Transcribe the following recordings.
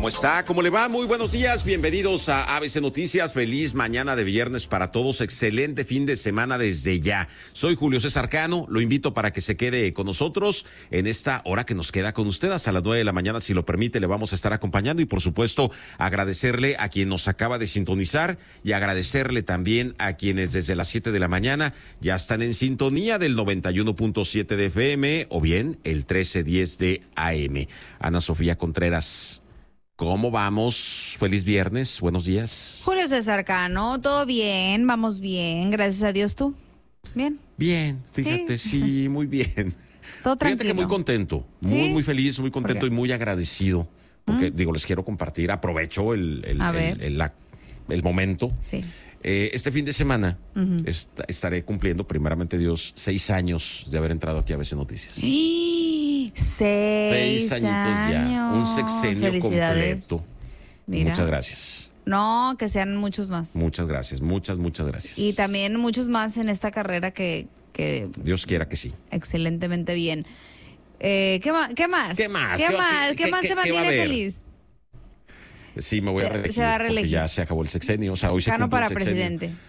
¿Cómo está? ¿Cómo le va? Muy buenos días, bienvenidos a ABC Noticias. Feliz mañana de viernes para todos, excelente fin de semana desde ya. Soy Julio César Cano, lo invito para que se quede con nosotros en esta hora que nos queda con usted hasta las 9 de la mañana, si lo permite, le vamos a estar acompañando y por supuesto agradecerle a quien nos acaba de sintonizar y agradecerle también a quienes desde las 7 de la mañana ya están en sintonía del 91.7 de FM o bien el 1310 de AM. Ana Sofía Contreras, ¿cómo vamos? Feliz viernes, buenos días. Julio César Cano, todo bien, vamos bien, gracias a Dios. ¿Tú? ¿Bien? Bien, fíjate, sí, muy bien. Todo tranquilo. Fíjate que muy contento, muy feliz, muy contento y muy agradecido. Porque, les quiero compartir, aprovecho el momento. Sí. Este fin de semana estaré cumpliendo, primeramente Dios, 6 años de haber entrado aquí a ABC Noticias. ¡Sí! 6 añitos ya, un sexenio completo. Mira. Muchas gracias. No, que sean muchos más. Muchas gracias, muchas gracias. Y también muchos más en esta carrera que Dios quiera que sí. Excelentemente bien. ¿Qué más? ¿Qué más te mantiene feliz? Sí, me voy a reelegir. Se va a reelegir. Porque ya se acabó el sexenio. O sea, hoy se Cano cumple para el sexenio. presidente.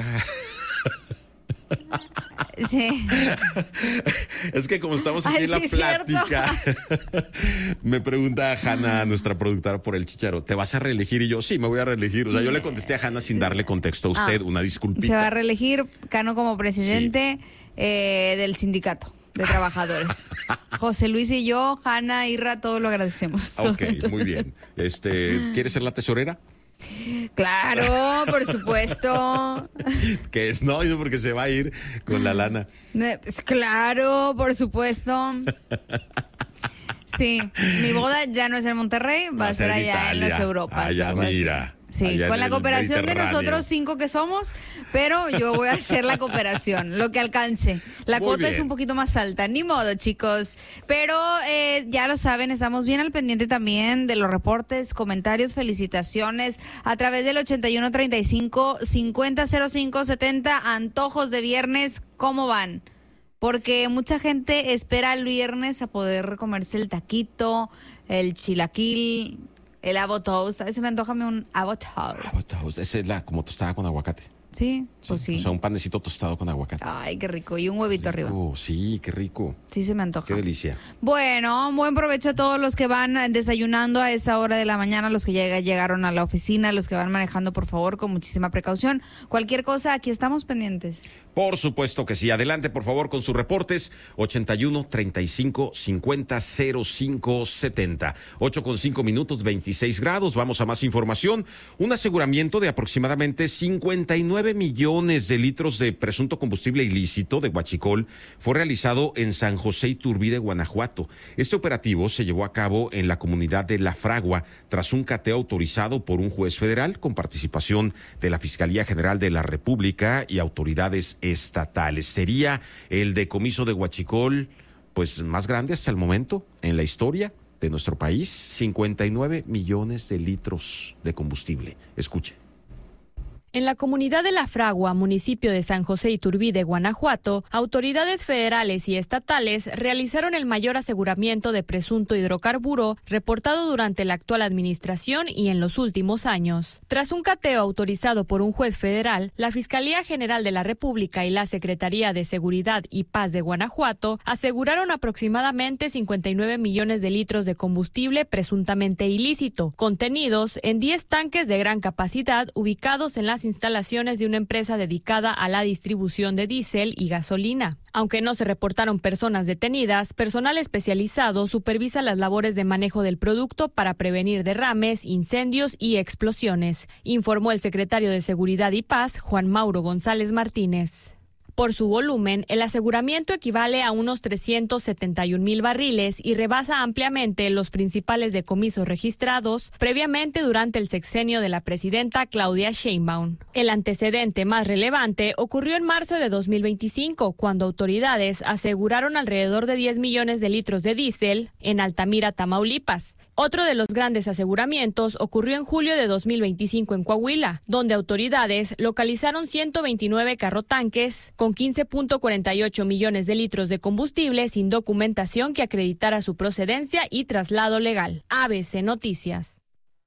Sí. Es que como estamos aquí en la plática, me pregunta Hanna, nuestra productora, por el Chicharo, ¿te vas a reelegir? Y yo, sí, me voy a reelegir. O sea, yo le contesté a Hanna sin darle contexto a usted, una disculpita. Se va a reelegir Cano como presidente del sindicato de trabajadores. José Luis y yo, Hanna, Irra, todos lo agradecemos. Ok, muy bien. ¿Quieres ser la tesorera? Claro, por supuesto. Que no, porque se va a ir con la lana. Claro, por supuesto. Sí, mi boda ya no es en Monterrey, va a ser allá en las Europas. Allá, mira. Sí, con la cooperación de nosotros 5 que somos, pero yo voy a hacer la cooperación, lo que alcance. La cuota es un poquito más alta, ni modo, chicos. Pero ya lo saben, estamos bien al pendiente también de los reportes, comentarios, felicitaciones a través del 8135-500570, antojos de viernes, ¿cómo van? Porque mucha gente espera el viernes a poder comerse el taquito, el chilaquil, el avotoast. Se me antoja un avotoast. Avotoast, esa es como tostada con aguacate. Sí, pues sí. O sea, un panecito tostado con aguacate. Ay, qué rico. Y un huevito arriba. Sí, qué rico. Sí, se me antoja. Qué delicia. Bueno, buen provecho a todos los que van desayunando a esta hora de la mañana, los que llegaron a la oficina, los que van manejando, por favor, con muchísima precaución. Cualquier cosa, aquí estamos pendientes. Por supuesto que sí. Adelante, por favor, con sus reportes. 81-35-50-0570. 8:05, 26 grados. Vamos a más información. Un aseguramiento de aproximadamente 59 millones de litros de presunto combustible ilícito de huachicol fue realizado en San José Iturbide, Guanajuato. Este operativo se llevó a cabo en la comunidad de La Fragua tras un cateo autorizado por un juez federal con participación de la Fiscalía General de la República y autoridades estatales. Sería el decomiso de huachicol más grande hasta el momento en la historia de nuestro país. 59 millones de litros de combustible. Escuche. En la comunidad de La Fragua, municipio de San José Iturbide, Guanajuato, autoridades federales y estatales realizaron el mayor aseguramiento de presunto hidrocarburo reportado durante la actual administración y en los últimos años. Tras un cateo autorizado por un juez federal, la Fiscalía General de la República y la Secretaría de Seguridad y Paz de Guanajuato aseguraron aproximadamente 59 millones de litros de combustible presuntamente ilícito, contenidos en 10 tanques de gran capacidad ubicados en las instalaciones de una empresa dedicada a la distribución de diésel y gasolina. Aunque no se reportaron personas detenidas, personal especializado supervisa las labores de manejo del producto para prevenir derrames, incendios y explosiones, informó el secretario de Seguridad y Paz, Juan Mauro González Martínez. Por su volumen, el aseguramiento equivale a unos 371,000 barriles y rebasa ampliamente los principales decomisos registrados previamente durante el sexenio de la presidenta Claudia Sheinbaum. El antecedente más relevante ocurrió en marzo de 2025, cuando autoridades aseguraron alrededor de 10 millones de litros de diésel en Altamira, Tamaulipas. Otro de los grandes aseguramientos ocurrió en julio de 2025 en Coahuila, donde autoridades localizaron 129 carrotanques con 15.48 millones de litros de combustible sin documentación que acreditara su procedencia y traslado legal. ABC Noticias.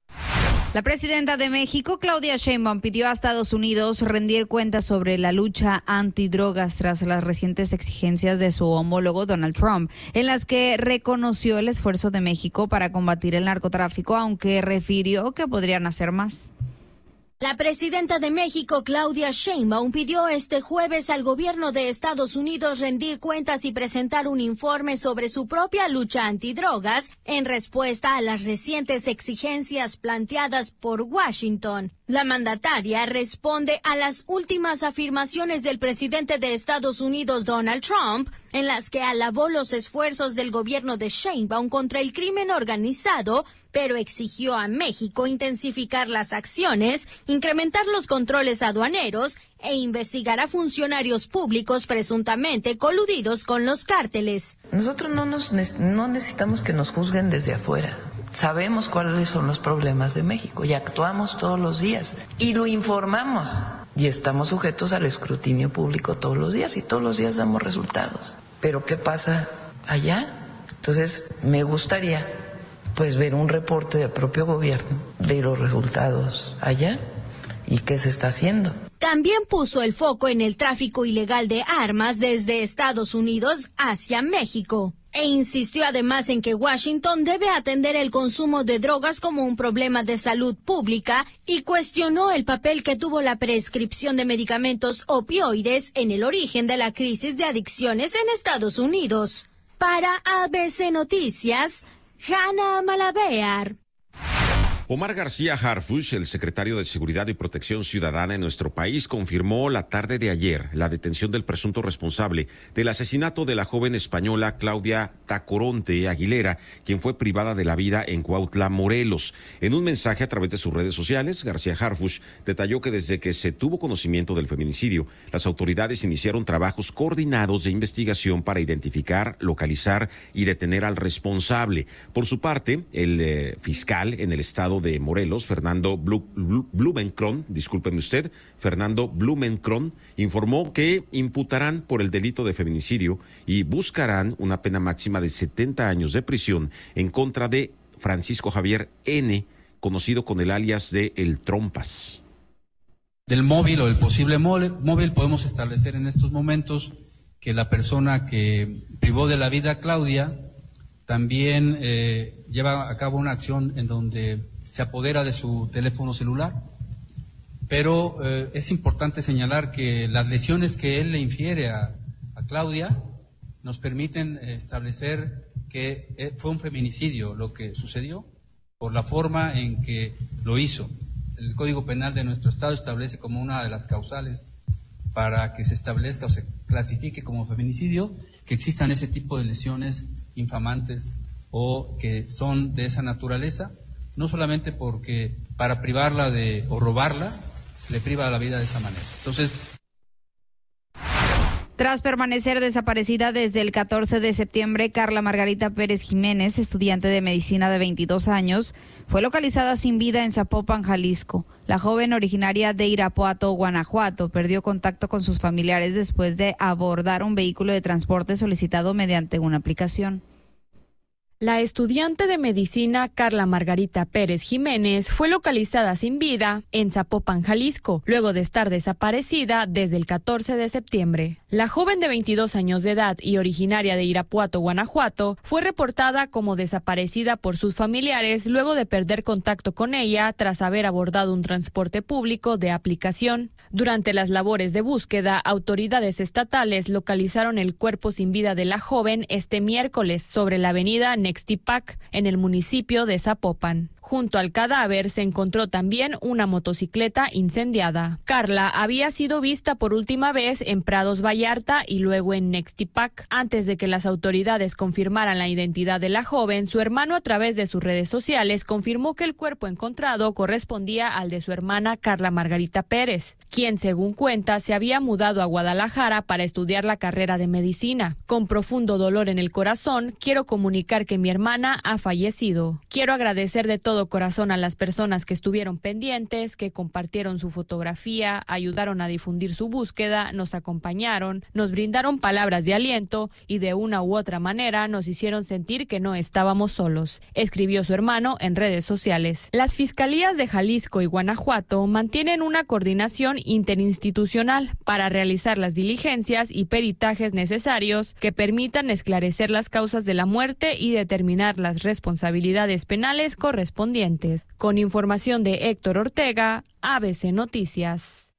La presidenta de México, Claudia Sheinbaum, pidió a Estados Unidos rendir cuentas sobre la lucha antidrogas tras las recientes exigencias de su homólogo Donald Trump, en las que reconoció el esfuerzo de México para combatir el narcotráfico, aunque refirió que podrían hacer más. La presidenta de México, Claudia Sheinbaum, pidió este jueves al gobierno de Estados Unidos rendir cuentas y presentar un informe sobre su propia lucha antidrogas en respuesta a las recientes exigencias planteadas por Washington. La mandataria responde a las últimas afirmaciones del presidente de Estados Unidos, Donald Trump, en las que alabó los esfuerzos del gobierno de Sheinbaum contra el crimen organizado, pero exigió a México intensificar las acciones, incrementar los controles aduaneros e investigar a funcionarios públicos presuntamente coludidos con los cárteles. Nosotros no necesitamos que nos juzguen desde afuera. Sabemos cuáles son los problemas de México y actuamos todos los días y lo informamos y estamos sujetos al escrutinio público todos los días y todos los días damos resultados. Pero ¿qué pasa allá? Entonces me gustaría ver un reporte del propio gobierno de los resultados allá y qué se está haciendo. También puso el foco en el tráfico ilegal de armas desde Estados Unidos hacia México. E insistió además en que Washington debe atender el consumo de drogas como un problema de salud pública y cuestionó el papel que tuvo la prescripción de medicamentos opioides en el origen de la crisis de adicciones en Estados Unidos. Para ABC Noticias, Hanna Malabear. Omar García Harfuch, el secretario de Seguridad y Protección Ciudadana en nuestro país, confirmó la tarde de ayer la detención del presunto responsable del asesinato de la joven española Claudia Tacoronte Aguilera, quien fue privada de la vida en Cuautla, Morelos. En un mensaje a través de sus redes sociales, García Harfuch detalló que desde que se tuvo conocimiento del feminicidio, las autoridades iniciaron trabajos coordinados de investigación para identificar, localizar y detener al responsable. Por su parte, el fiscal en el estado de Morelos, Fernando Blumenkron, informó que imputarán por el delito de feminicidio y buscarán una pena máxima de 70 años de prisión en contra de Francisco Javier N., conocido con el alias de El Trompas. Del móvil o el posible móvil podemos establecer en estos momentos que la persona que privó de la vida a Claudia también lleva a cabo una acción en donde se apodera de su teléfono celular, pero es importante señalar que las lesiones que él le infiere a Claudia nos permiten establecer que fue un feminicidio lo que sucedió por la forma en que lo hizo. El Código Penal de nuestro estado establece como una de las causales para que se establezca o se clasifique como feminicidio que existan ese tipo de lesiones infamantes o que son de esa naturaleza, no solamente porque para privarla o robarla, le priva la vida de esa manera. Entonces, tras permanecer desaparecida desde el 14 de septiembre, Carla Margarita Pérez Jiménez, estudiante de medicina de 22 años, fue localizada sin vida en Zapopan, Jalisco. La joven, originaria de Irapuato, Guanajuato, perdió contacto con sus familiares después de abordar un vehículo de transporte solicitado mediante una aplicación. La estudiante de medicina Carla Margarita Pérez Jiménez fue localizada sin vida en Zapopan, Jalisco, luego de estar desaparecida desde el 14 de septiembre. La joven de 22 años de edad y originaria de Irapuato, Guanajuato, fue reportada como desaparecida por sus familiares luego de perder contacto con ella tras haber abordado un transporte público de aplicación. Durante las labores de búsqueda, autoridades estatales localizaron el cuerpo sin vida de la joven este miércoles sobre la avenida Nextipac, en el municipio de Zapopan. Junto al cadáver se encontró también una motocicleta incendiada. Carla había sido vista por última vez en Prados Vallarta y luego en Nextipac. Antes de que las autoridades confirmaran la identidad de la joven, su hermano a través de sus redes sociales confirmó que el cuerpo encontrado correspondía al de su hermana Carla Margarita Pérez, quien según cuenta se había mudado a Guadalajara para estudiar la carrera de medicina. Con profundo dolor en el corazón, quiero comunicar que mi hermana ha fallecido. Quiero agradecer de todo corazón a las personas que estuvieron pendientes, que compartieron su fotografía, ayudaron a difundir su búsqueda, nos acompañaron, nos brindaron palabras de aliento y de una u otra manera nos hicieron sentir que no estábamos solos, escribió su hermano en redes sociales. Las fiscalías de Jalisco y Guanajuato mantienen una coordinación interinstitucional para realizar las diligencias y peritajes necesarios que permitan esclarecer las causas de la muerte y determinar las responsabilidades penales correspondientes. Con información de Héctor Ortega, ABC Noticias.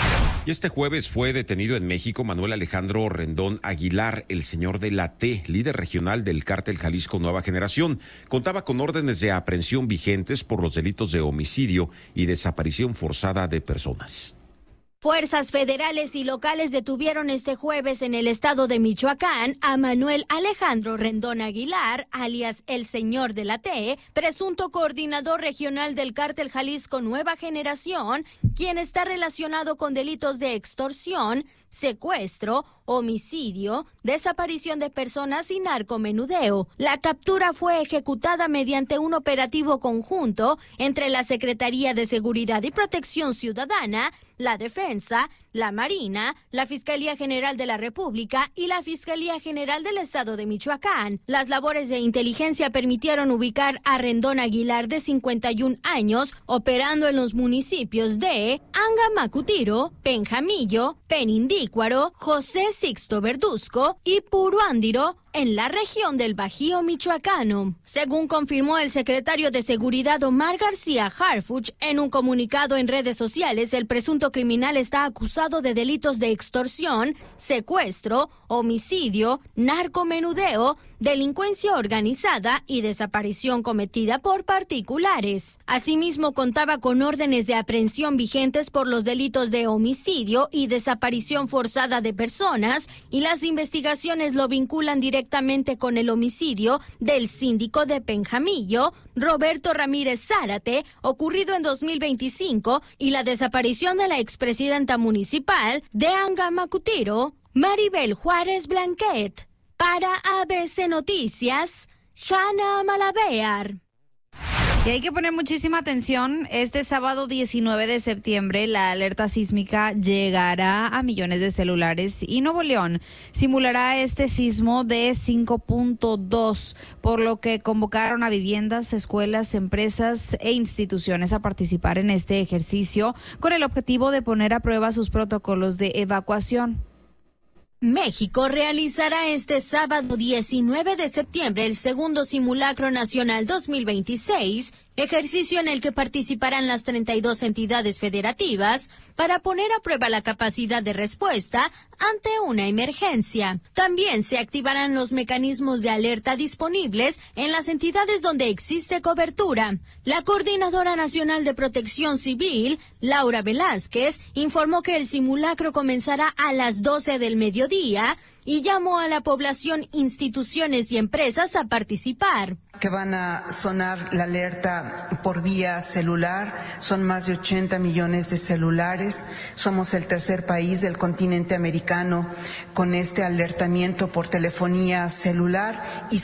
Y este jueves fue detenido en México Manuel Alejandro Rendón Aguilar, el señor de la T, líder regional del cártel Jalisco Nueva Generación. Contaba con órdenes de aprehensión vigentes por los delitos de homicidio y desaparición forzada de personas. Fuerzas federales y locales detuvieron este jueves en el estado de Michoacán a Manuel Alejandro Rendón Aguilar, alias el Señor de la T, presunto coordinador regional del cártel Jalisco Nueva Generación, quien está relacionado con delitos de extorsión, secuestro, homicidio, desaparición de personas y narcomenudeo. La captura fue ejecutada mediante un operativo conjunto entre la Secretaría de Seguridad y Protección Ciudadana, la Defensa, la Marina, la Fiscalía General de la República y la Fiscalía General del Estado de Michoacán. Las labores de inteligencia permitieron ubicar a Rendón Aguilar, de 51 años, operando en los municipios de Angamacutiro, Penjamillo, Penindícuaro, José Sixto Verduzco y Puruándiro, en la región del Bajío michoacano. Según confirmó el secretario de Seguridad Omar García Harfuch en un comunicado en redes sociales, el presunto criminal está acusado de delitos de extorsión, secuestro, homicidio, narcomenudeo, delincuencia organizada y desaparición cometida por particulares. Asimismo, contaba con órdenes de aprehensión vigentes por los delitos de homicidio y desaparición forzada de personas, y las investigaciones lo vinculan directamente con el homicidio del síndico de Penjamillo, Roberto Ramírez Zárate, ocurrido en 2025, y la desaparición de la expresidenta municipal de Angamacutiro, Maribel Juárez Blanquet. Para ABC Noticias, Hanna Malavear. Y hay que poner muchísima atención. Este sábado 19 de septiembre, la alerta sísmica llegará a millones de celulares y Nuevo León simulará este sismo de 5.2, por lo que convocaron a viviendas, escuelas, empresas e instituciones a participar en este ejercicio con el objetivo de poner a prueba sus protocolos de evacuación. México realizará este sábado 19 de septiembre el segundo simulacro nacional 2026, ejercicio en el que participarán las 32 entidades federativas para poner a prueba la capacidad de respuesta ante una emergencia. También se activarán los mecanismos de alerta disponibles en las entidades donde existe cobertura. La Coordinadora Nacional de Protección Civil, Laura Velázquez, informó que el simulacro comenzará a las 12 del mediodía y llamó a la población, instituciones y empresas a participar. Que van a sonar la alerta por vía celular. Son más de 80 millones de celulares. Somos el tercer país del continente americano con este alertamiento por telefonía celular, y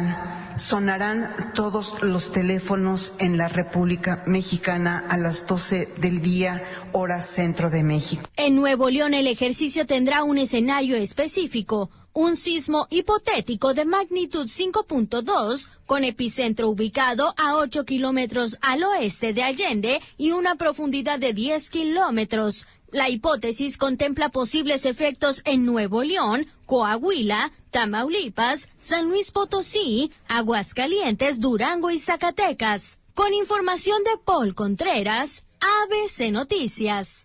sonarán todos los teléfonos en la República Mexicana a las 12 del día, hora centro de México. En Nuevo León el ejercicio tendrá un escenario específico. Un sismo hipotético de magnitud 5.2 con epicentro ubicado a 8 kilómetros al oeste de Allende y una profundidad de 10 kilómetros. La hipótesis contempla posibles efectos en Nuevo León, Coahuila, Tamaulipas, San Luis Potosí, Aguascalientes, Durango y Zacatecas. Con información de Paul Contreras, ABC Noticias.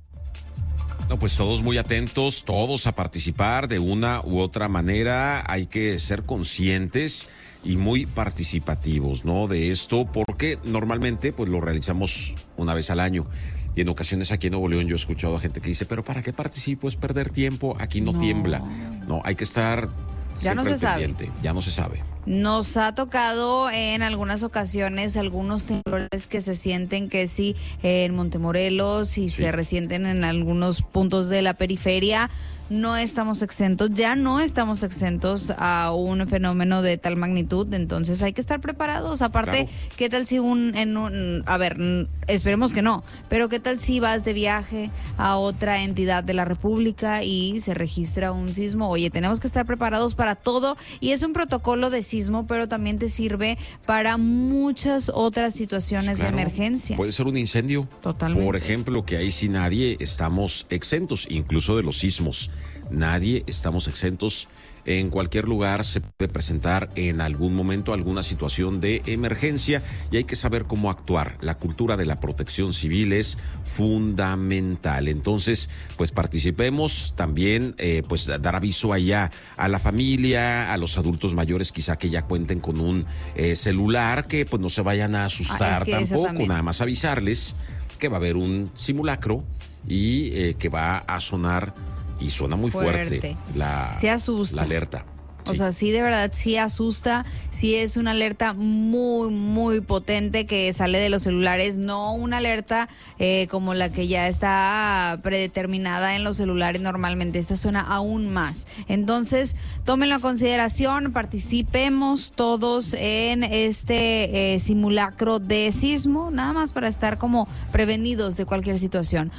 No, pues todos muy atentos, todos a participar de una u otra manera. Hay que ser conscientes y muy participativos, ¿no? De esto, porque normalmente pues lo realizamos una vez al año. Y en ocasiones aquí en Nuevo León yo he escuchado a gente que dice, pero ¿para qué participo? Es perder tiempo. Aquí no tiembla. No, hay que estar ya no se pendiente. Ya no se sabe. Nos ha tocado en algunas ocasiones algunos temblores que se sienten que sí en Montemorelos y se resienten en algunos puntos de la periferia. No estamos exentos, ya no estamos exentos a un fenómeno de tal magnitud, entonces hay que estar preparados. Aparte, ¿qué tal si esperemos que no, pero qué tal si vas de viaje a otra entidad de la República y se registra un sismo? Oye, tenemos que estar preparados para todo y es un protocolo de sismo, pero también te sirve para muchas otras situaciones de emergencia. Puede ser un incendio. Totalmente. Por ejemplo, que ahí sí nadie estamos exentos, incluso de los sismos. Nadie estamos exentos. En cualquier lugar se puede presentar en algún momento alguna situación de emergencia y hay que saber cómo actuar. La cultura de la protección civil es fundamental. Entonces, pues participemos también, pues dar aviso allá a la familia, a los adultos mayores, quizá que ya cuenten con un celular, que pues no se vayan a asustar tampoco, nada más avisarles que va a haber un simulacro y que va a sonar. Y suena muy fuerte la alerta. O sea, sí, de verdad, sí asusta, sí es una alerta muy, muy potente que sale de los celulares, no una alerta como la que ya está predeterminada en los celulares normalmente, esta suena aún más. Entonces, tómenlo a consideración, participemos todos en este simulacro de sismo, nada más para estar como prevenidos de cualquier situación.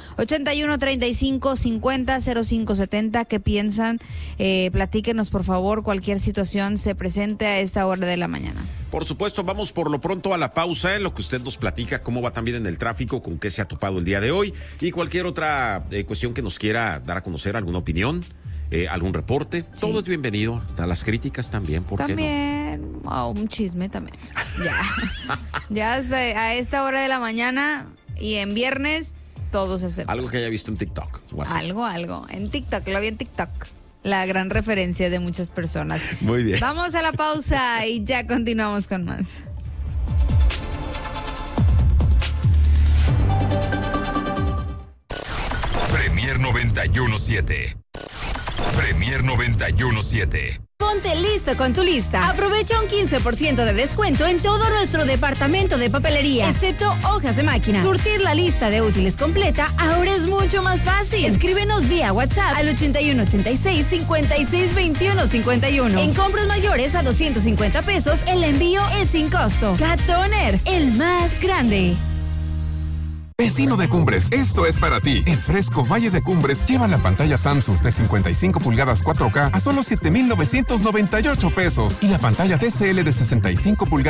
81-35-50-0570, ¿qué piensan? Platíquenos, por favor, cualquier situación se presente a esta hora de la mañana. Por supuesto, vamos por lo pronto a la pausa, en lo que usted nos platica, cómo va también en el tráfico, con qué se ha topado el día de hoy y cualquier otra cuestión que nos quiera dar a conocer, alguna opinión, algún reporte. Todo es bienvenido, hasta las críticas también, ¿por qué no? También, un chisme también. Ya a esta hora de la mañana y en viernes, todo se acepta. Algo que haya visto en TikTok. Algo. En TikTok, lo vi en TikTok. La gran referencia de muchas personas. Muy bien. Vamos a la pausa y ya continuamos con más. Premier 91.7. Premier 91.7. Ponte listo con tu lista. Aprovecha un 15% de descuento en todo nuestro departamento de papelería, excepto hojas de máquina. Surtir la lista de útiles completa ahora es mucho más fácil. Escríbenos vía WhatsApp al 8186-562151. En compras mayores a 250 pesos, el envío es sin costo. Cat Toner, el más grande. Vecino de Cumbres, esto es para ti. En Fresco Valle de Cumbres lleva la pantalla Samsung de 55 pulgadas 4K a solo 7,998 pesos y la pantalla TCL de 65 pulgadas